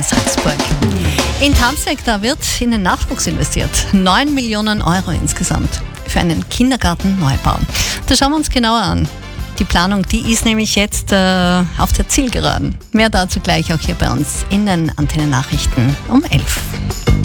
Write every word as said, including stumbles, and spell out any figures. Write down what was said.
Salzburg. In Tamsek, da wird in den Nachwuchs investiert. neun Millionen Euro insgesamt für einen Kindergartenneubau. Das schauen wir uns genauer an. Die Planung, die ist nämlich jetzt äh, auf der Zielgeraden. Mehr dazu gleich auch hier bei uns in den Antenne Nachrichten um elf.